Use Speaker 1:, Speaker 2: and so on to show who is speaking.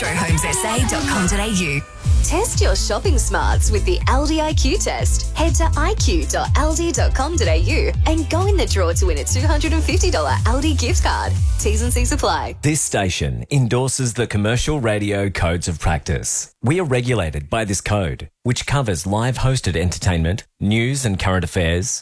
Speaker 1: metrohomesa.com.au.
Speaker 2: Test your shopping smarts with the Aldi IQ test. Head to iq.aldi.com.au and go in the draw to win a $250 Aldi gift card. T's and C's apply.
Speaker 3: This station endorses the Commercial Radio Codes of Practice. We are regulated by this code, which covers live hosted entertainment, news and current affairs,